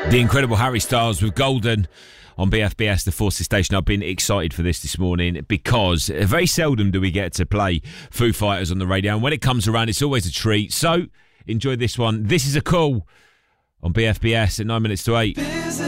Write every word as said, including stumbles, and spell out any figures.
The incredible Harry Styles with Golden on B F B S, the Forces Station. I've been excited for this this morning because very seldom do we get to play Foo Fighters on the radio, and when it comes around, it's always a treat. So enjoy this one. This is a call on B F B S at nine minutes to eight.